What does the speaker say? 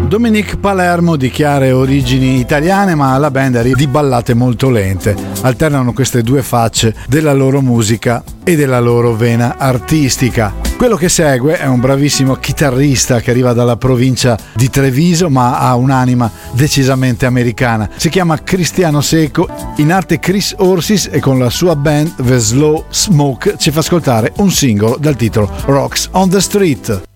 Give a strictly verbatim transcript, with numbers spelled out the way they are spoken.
Dominique Palermo di chiare origini italiane, ma la band è di ballate molto lente. Alternano queste due facce della loro musica e della loro vena artistica. Quello che segue è un bravissimo chitarrista che arriva dalla provincia di Treviso, ma ha un'anima decisamente americana. Si chiama Cristiano Secco, in arte Chris Orsis, e con la sua band The Slow Smoke ci fa ascoltare un singolo dal titolo Rocks on the Street.